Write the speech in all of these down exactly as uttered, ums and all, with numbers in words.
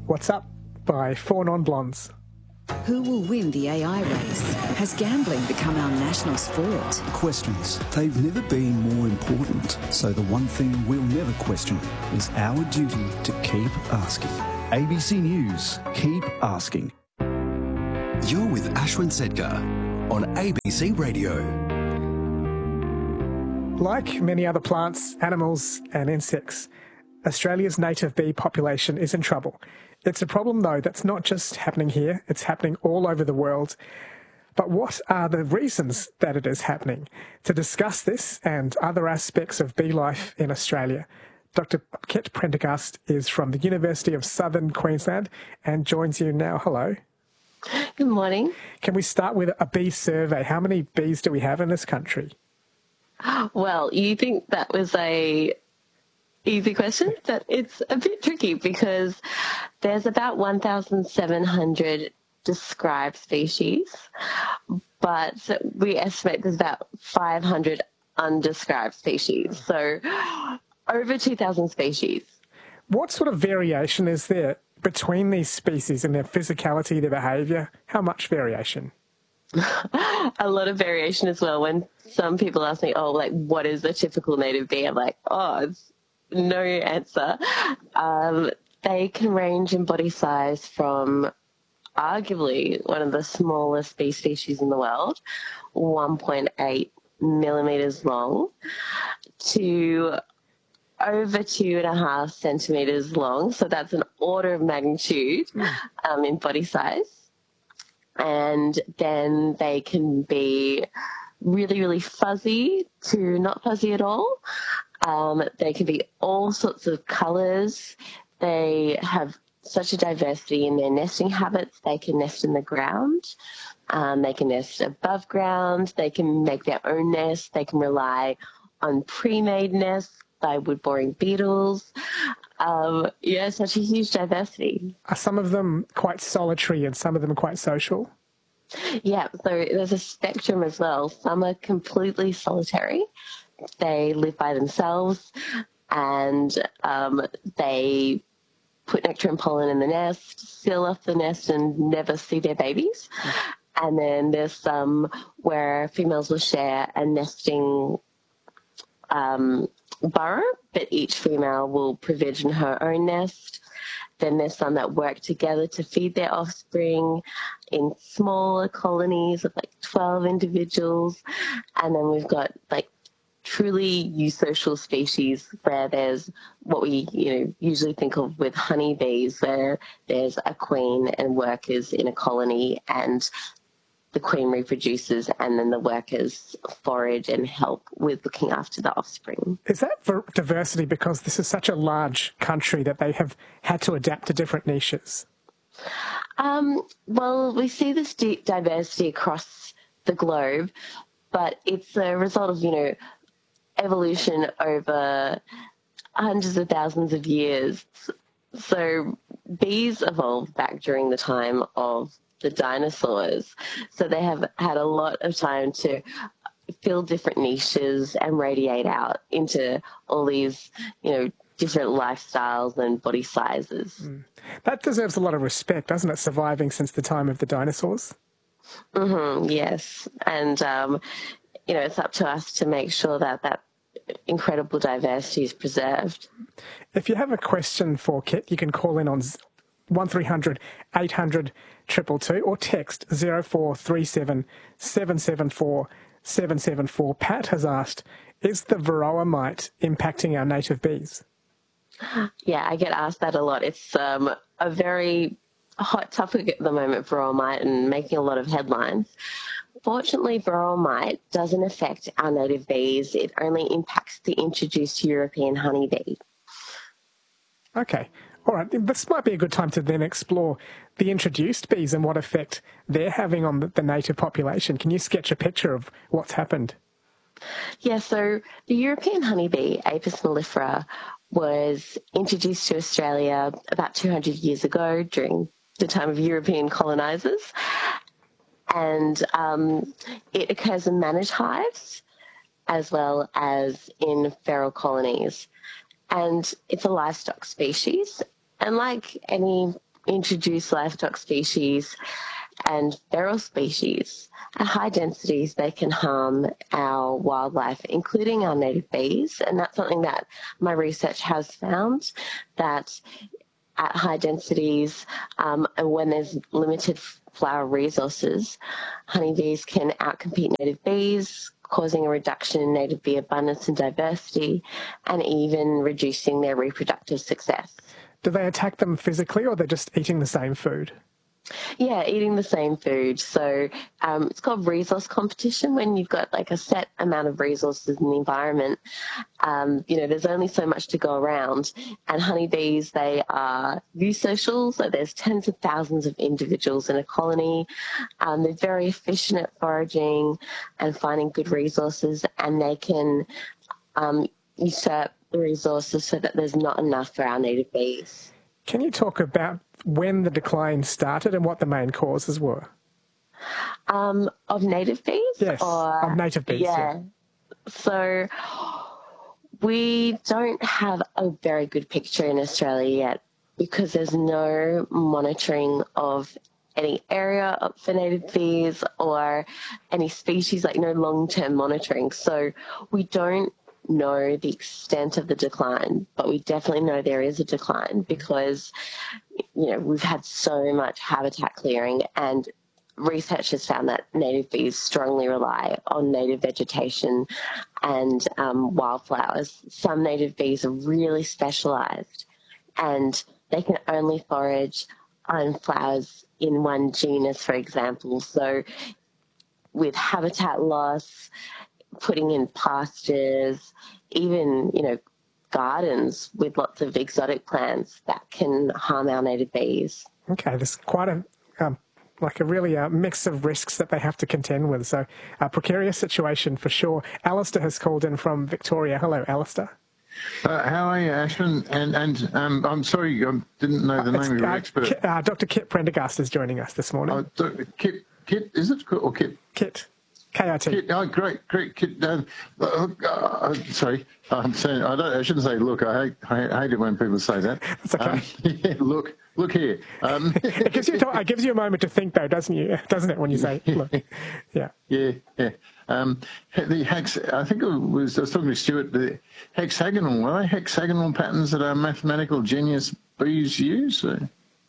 What's Up by Four Non-Blondes. Who will win the A I race? Has gambling become our national sport? Questions. They've never been more important. So the one thing we'll never question is our duty to keep asking. A B C News. Keep asking. You're with Ashwin Sedgar on A B C Radio. Like many other plants, animals and insects, Australia's native bee population is in trouble. It's a problem, though, that's not just happening here, it's happening all over the world. But what are the reasons that it is happening? To discuss this and other aspects of bee life in Australia, Doctor Kit Prendergast is from the University of Southern Queensland and joins you now. Hello. Good morning. Can we start with a bee survey? How many bees do we have in this country? Well, you think that was a easy question, but it's a bit tricky because there's about one thousand seven hundred described species, but we estimate there's about five hundred undescribed species, so over two thousand species. What sort of variation is there between these species in their physicality, their behaviour? How much variation? A lot of variation as well. When some people ask me, oh, like, what is a typical native bee? I'm like, oh, it's no answer. Um, they can range in body size from arguably one of the smallest bee species in the world, one point eight millimetres long, to over two and a half centimetres long. So that's an order of magnitude um, in body size. And then they can be really, really fuzzy to not fuzzy at all. Um, they can be all sorts of colours. They have such a diversity in their nesting habits. They can nest in the ground. Um, they can nest above ground. They can make their own nest. They can rely on pre-made nests by wood-boring beetles. Um, yeah, such a huge diversity. Are some of them quite solitary and some of them quite social? Yeah, so there's a spectrum as well. Some are completely solitary. They live by themselves and um, they put nectar and pollen in the nest, seal off the nest and never see their babies. And then there's some where females will share a nesting um, burrow, but each female will provision her own nest. Then there's some that work together to feed their offspring in smaller colonies of like twelve individuals. And then we've got like truly eusocial species where there's what we, you know, usually think of with honeybees, where there's a queen and workers in a colony and the queen reproduces and then the workers forage and help with looking after the offspring. Is that for diversity because this is such a large country that they have had to adapt to different niches? Um, well, we see this di- diversity across the globe, but it's a result of, you know, evolution over hundreds of thousands of years. So bees evolved back during the time of the dinosaurs. So they have had a lot of time to fill different niches and radiate out into all these, you know, different lifestyles and body sizes. Mm. That deserves a lot of respect, doesn't it, surviving since the time of the dinosaurs? Mm-hmm, yes. And, um, you know, it's up to us to make sure that that incredible diversity is preserved. If you have a question for Kit, you can call in on one three hundred eight hundred two two two or text zero four three seven seven seven four seven seven four. Pat has asked, is the varroa mite impacting our native bees? Yeah, I get asked that a lot. It's um, a very hot topic at the moment, varroa mite, and making a lot of headlines. Fortunately, varroa mite doesn't affect our native bees. It only impacts the introduced European honeybee. Okay. All right. This might be a good time to then explore the introduced bees and what effect they're having on the, the native population. Can you sketch a picture of what's happened? Yeah, so the European honeybee, Apis mellifera, was introduced to Australia about two hundred years ago during the time of European colonisers. And um, it occurs in managed hives as well as in feral colonies. And it's a livestock species. And like any, you introduced livestock species and feral species. At high densities, they can harm our wildlife, including our native bees. And that's something that my research has found, that at high densities um, and when there's limited flower resources, honeybees can outcompete native bees, causing a reduction in native bee abundance and diversity, and even reducing their reproductive success. Do they attack them physically, or they're just eating the same food? Yeah, eating the same food. So um, it's called resource competition. When you've got like a set amount of resources in the environment, um, you know, there's only so much to go around. And honeybees, they are eusocial, so there's tens of thousands of individuals in a colony. Um, they're very efficient at foraging and finding good resources, and they can um, usurp the resources so that there's not enough for our native bees. Can you talk about when the decline started and what the main causes were? Um, of native bees? Yes, or, of native bees, yeah. yeah. So we don't have a very good picture in Australia yet because there's no monitoring of any area for native bees or any species, like no long-term monitoring. So we don't know the extent of the decline, but we definitely know there is a decline because, you know, we've had so much habitat clearing, and research has found that native bees strongly rely on native vegetation and um, wildflowers. Some native bees are really specialised, and they can only forage on flowers in one genus, for example. So with habitat loss, putting in pastures, even, you know, gardens with lots of exotic plants that can harm our native bees. Okay, there's quite a, um, like a really uh, mix of risks that they have to contend with. So a precarious situation for sure. Alistair has called in from Victoria. Hello, Alistair. Uh, how are you, Ashwin? And, and um, I'm sorry, I didn't know the Uh, name of your uh, expert. Kit, uh, Doctor Kit Prendergast is joining us this morning. Uh, Doctor Kit, Kit, is it? Or Kit? Kit. K I T. Kit, oh, great, great, Kit. Um, uh, uh, sorry, I'm saying, I, don't, I shouldn't say look. I hate, I hate it when people say that. That's okay. Um, yeah, look, look here. Um, it, gives you time, it gives you a moment to think, though, doesn't you? Doesn't it, when you say look? Yeah. Yeah, yeah. Um, the hex, I think it was, I was talking to Stuart, the hexagonal, are they hexagonal patterns that our mathematical genius bees use? Or?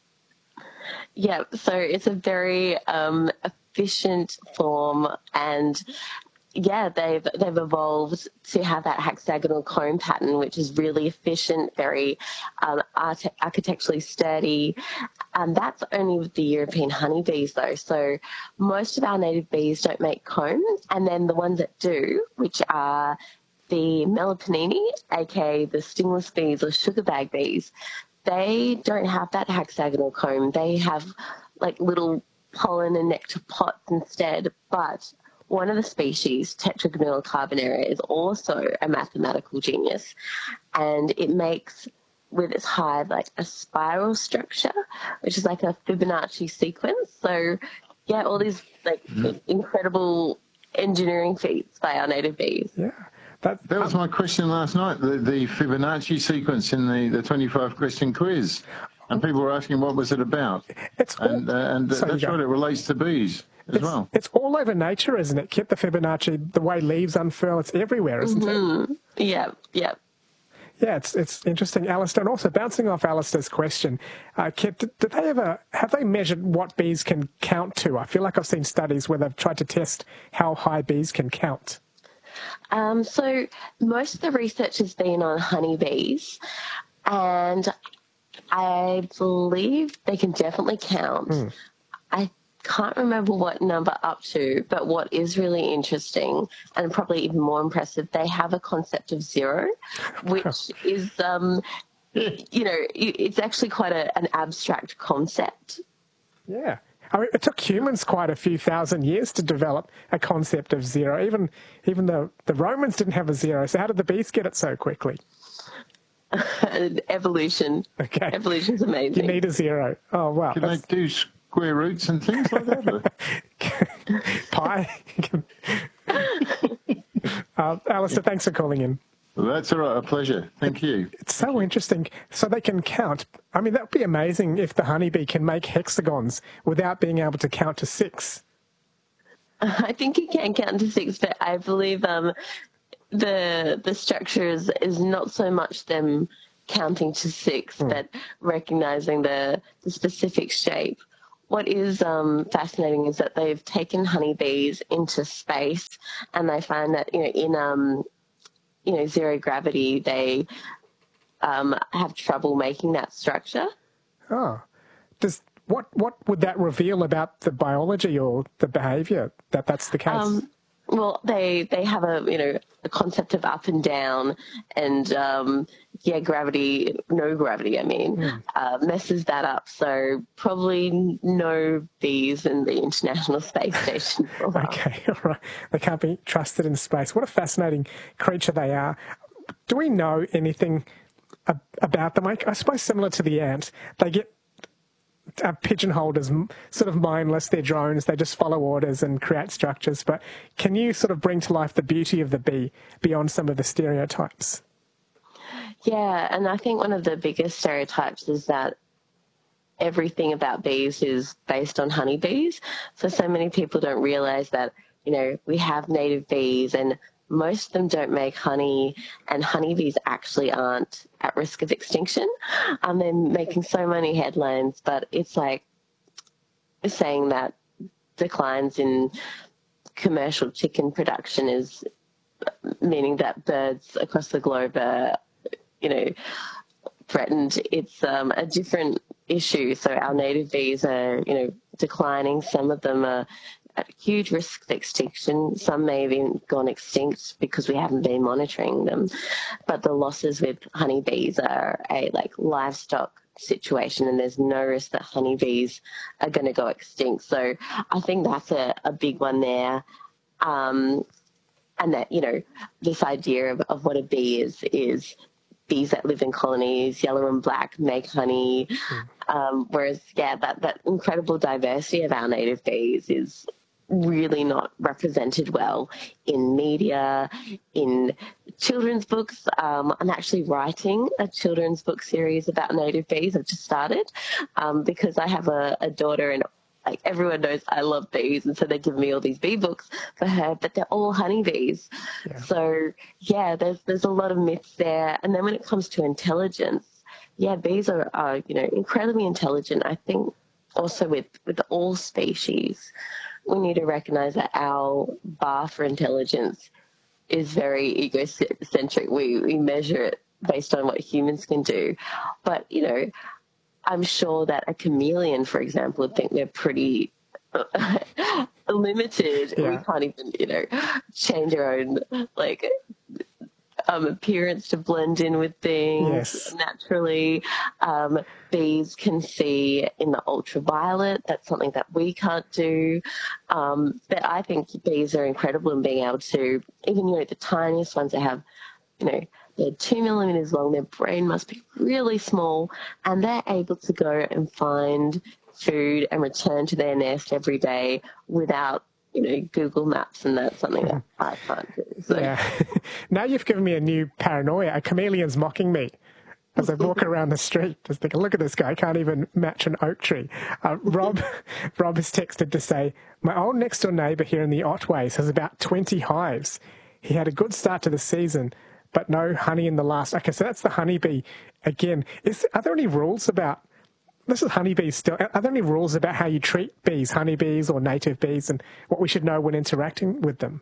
Yeah, so it's a very um, efficient form, and yeah, they've they've evolved to have that hexagonal comb pattern, which is really efficient, very um, art- architecturally sturdy. And that's only with the European honeybees, though. So most of our native bees don't make comb, and then the ones that do, which are the Meliponini, aka the stingless bees or sugar bag bees, they don't have that hexagonal comb. They have like little pollen and nectar pots instead. But one of the species, Tetragonella carbonaria, is also a mathematical genius, and it makes with its hive like a spiral structure, which is like a Fibonacci sequence. So yeah, all these like mm-hmm. incredible engineering feats by our native bees. Yeah. That, that was my question last night, the, the Fibonacci sequence in the, the twenty-five question quiz. And people were asking what was it about. It's all, and uh, and uh, that's right, it relates to bees as it's, well. It's all over nature, isn't it, Kit? The Fibonacci, the way leaves unfurl, it's everywhere, isn't mm-hmm. it? Yeah, yeah. Yeah, it's it's interesting, Alistair. And also, bouncing off Alistair's question, uh, Kit, did, did they ever, have they measured what bees can count to? I feel like I've seen studies where they've tried to test how high bees can count. Um, so most of the research has been on honeybees, and I believe they can definitely count. Mm. I can't remember what number up to, but what is really interesting and probably even more impressive, they have a concept of zero, which is, um, you know, it's actually quite a, an abstract concept. Yeah. I mean, it took humans quite a few thousand years to develop a concept of zero. Even even the, the Romans didn't have a zero. So how did the bees get it so quickly? Evolution. Okay. Evolution's amazing. You need a zero. Oh, wow. Can that's... they do square roots and things like that? Pi. uh, Alistair, thanks for calling in. Well, that's all right, a pleasure. Thank you. It's so interesting. So they can count. I mean, that would be amazing if the honeybee can make hexagons without being able to count to six. I think he can count to six, but I believe um, the the structure is, is not so much them counting to six, mm. but recognizing the, the specific shape. What is um, fascinating is that they've taken honeybees into space, and they find that, you know, in um, you know, zero gravity, they um, have trouble making that structure. Oh, does what what would that reveal about the biology or the behaviour that that's the case? Um, well, they they have a you know a concept of up and down, and um, yeah, gravity, no gravity. I mean, mm. uh, messes that up. So probably no bees in the International Space Station. For a while. Okay, all right. They can't be trusted in space. What a fascinating creature they are. Do we know anything ab- about them? I, I suppose similar to the ant, they get Uh, pigeonholed as sort of mindless. They're drones. They just follow orders and create structures. But can you sort of bring to life the beauty of the bee beyond some of the stereotypes? Yeah, and I think one of the biggest stereotypes is that everything about bees is based on honeybees. So, so many people don't realise that, you know, we have native bees and most of them don't make honey, and honeybees actually aren't at risk of extinction. Um, they're making so many headlines, but it's like saying that declines in commercial chicken production is meaning that birds across the globe are, you know, threatened. It's um, a different issue. So our native bees are, you know, declining. Some of them are at huge risk of extinction. Some may have even gone extinct because we haven't been monitoring them. But the losses with honeybees are a like livestock situation, and there's no risk that honeybees are going to go extinct. So I think that's a, a big one there. Um, and that, you know, this idea of, of what a bee is, is bees that live in colonies, yellow and black, make honey. Mm. Um, whereas, yeah, that, that incredible diversity of our native bees is really not represented well in media, in children's books. Um, I'm actually writing a children's book series about native bees. I've just started um, because I have a, a daughter, and like everyone knows I love bees, and so they give me all these bee books for her, but they're all honeybees. Yeah. So yeah, there's there's a lot of myths there. And then when it comes to intelligence, yeah, bees are, are you know incredibly intelligent. I think also with with all species, we need to recognize that our bar for intelligence is very egocentric. We we measure it based on what humans can do. But, you know, I'm sure that a chameleon, for example, would think they're pretty limited. Yeah. We can't even, you know, change our own, like, Um, appearance to blend in with things yes. naturally. Um, bees can see in the ultraviolet. That's something that we can't do. Um, but I think bees are incredible in being able to, even, you know, the tiniest ones that have, you know, they're two millimeters long, their brain must be really small, and they're able to go and find food and return to their nest every day without, you know, Google Maps, and that's something that I can't do. So. Yeah. Now you've given me a new paranoia. A chameleon's mocking me as I walk around the street. Just thinking, look at this guy, can't even match an oak tree. Uh, Rob, Rob has texted to say, my old next door neighbour here in the Otways has about twenty hives. He had a good start to the season, but no honey in the last. Okay, so that's the honeybee again. Is are there any rules about? This is honeybees still. Are there any rules about how you treat bees, honeybees or native bees, and what we should know when interacting with them?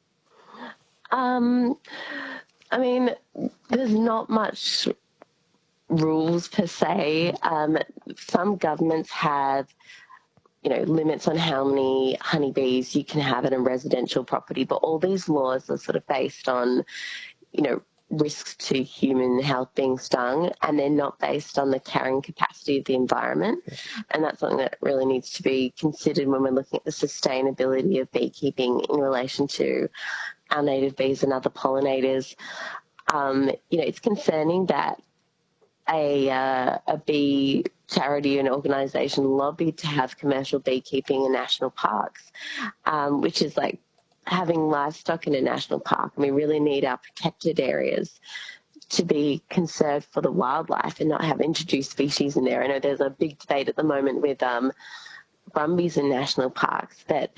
Um, I mean, there's not much rules per se. Um, some governments have, you know, limits on how many honeybees you can have at a residential property, but all these laws are sort of based on, you know, risks to human health being stung, and they're not based on the carrying capacity of the environment. Yeah. And that's something that really needs to be considered when we're looking at the sustainability of beekeeping in relation to our native bees and other pollinators. Um, you know, it's concerning that a, uh, a bee charity and organisation lobbied to have commercial beekeeping in national parks, um, which is like having livestock in a national park, and we really need our protected areas to be conserved for the wildlife and not have introduced species in there. I know there's a big debate at the moment with um, brumbies in national parks that,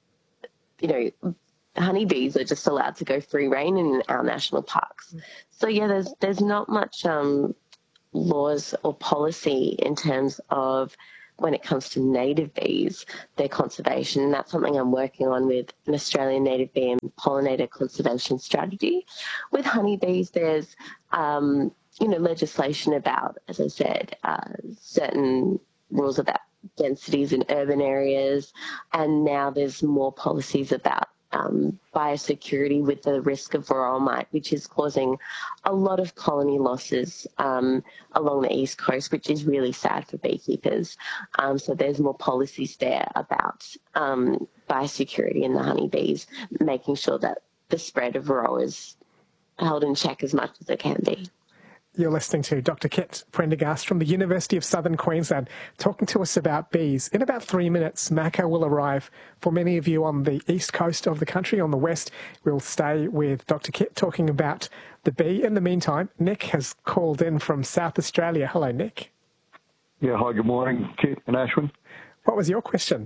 you know, honeybees are just allowed to go free rein in our national parks. So, yeah, there's there's not much um, laws or policy in terms of when it comes to native bees, their conservation. And that's something I'm working on with an Australian native bee and pollinator conservation strategy. With honeybees, there's, um, you know, legislation about, as I said, uh, certain rules about densities in urban areas. And now there's more policies about Um, biosecurity with the risk of varroa mite, which is causing a lot of colony losses um, along the east coast, which is really sad for beekeepers. Um, so there's more policies there about um, biosecurity in the honeybees, making sure that the spread of varroa is held in check as much as it can be. You're listening to Doctor Kit Prendergast from the University of Southern Queensland talking to us about bees. In about three minutes, Mako will arrive. For many of you on the east coast of the country, on the west, we'll stay with Doctor Kit talking about the bee. In the meantime, Nick has called in from South Australia. Hello, Nick. Yeah, hi, good morning, Kit and Ashwin. What was your question?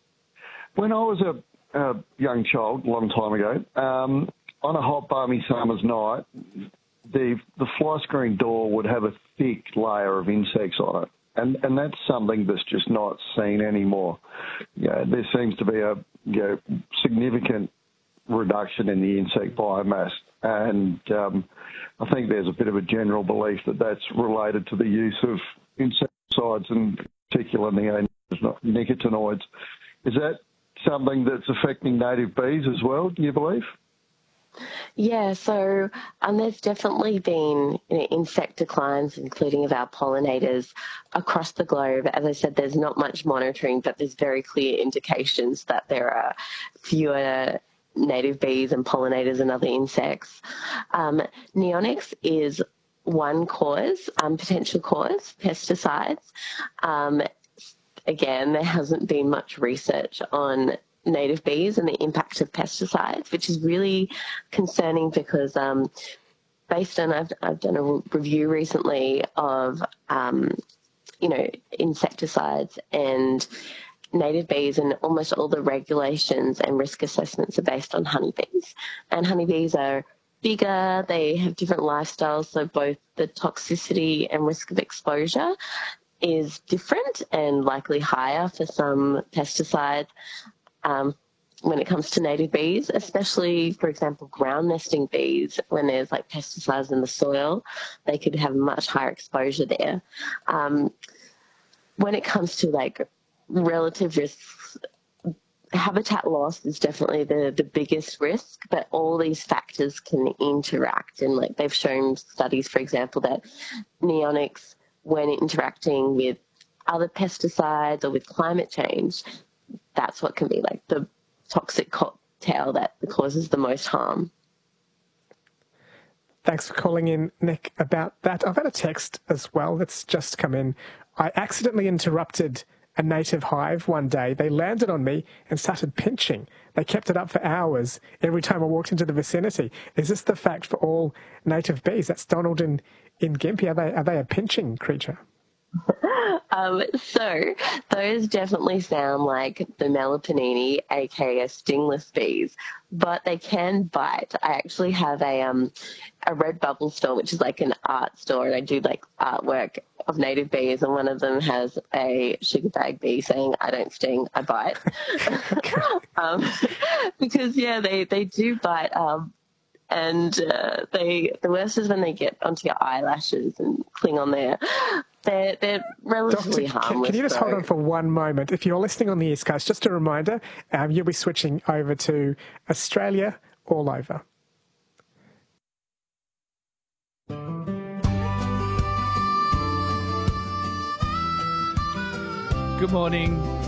When I was a, a young child, a long time ago, um, on a hot, balmy summer's night, the the fly screen door would have a thick layer of insects on it. And and that's something that's just not seen anymore. You know, there seems to be a you know, significant reduction in the insect biomass. And um, I think there's a bit of a general belief that that's related to the use of insecticides, and particularly nicotinoids. Is that something that's affecting native bees as well, do you believe? Yeah, so um, there's definitely been you know, insect declines, including of our pollinators, across the globe. As I said, there's not much monitoring, but there's very clear indications that there are fewer native bees and pollinators and other insects. Um, neonics is one cause, um, potential cause, pesticides. Um, again, there hasn't been much research on native bees and the impact of pesticides, which is really concerning because um, based on, I've, I've done a review recently of, um, you know, insecticides and native bees, and almost all the regulations and risk assessments are based on honeybees. And honeybees are bigger, they have different lifestyles, so both the toxicity and risk of exposure is different and likely higher for some pesticides. Um, when it comes to native bees, especially, for example, ground nesting bees, when there's like pesticides in the soil, they could have much higher exposure there. Um, when it comes to like relative risks, habitat loss is definitely the, the biggest risk, but all these factors can interact. And like they've shown studies, for example, that neonics, when interacting with other pesticides or with climate change, that's what can be like the toxic cocktail that causes the most harm. Thanks for calling in, Nick, about that. I've had a text as well that's just come in. I accidentally interrupted a native hive one day. They landed on me and started pinching. They kept it up for hours every time I walked into the vicinity. Is this the fact for all native bees? That's Donald in, in Gympie. Are they, are they a pinching creature? Um, so those definitely sound like the Meliponini, aka stingless bees, but they can bite. I actually have a um a Redbubble store, which is like an art store, and I do like artwork of native bees, and one of them has a sugar bag bee saying, "I don't sting, I bite." um, because yeah, they they do bite. Um, and uh, they the worst is when they get onto your eyelashes and cling on there. They're, they're relatively Doctor, harmless. Can, can you just though. hold on for one moment? If you're listening on the East Coast, just a reminder, um, you'll be switching over to Australia all over. Good morning.